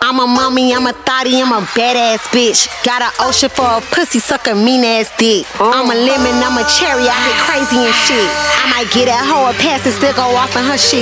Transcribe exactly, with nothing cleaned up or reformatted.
I'm a mommy, I'm a thotty, I'm a badass bitch. Got an ocean for a pussy sucker, mean ass dick. I'm a lemon, I'm a cherry, I get crazy and shit. I might get that hoe a pass and still go off on her shit.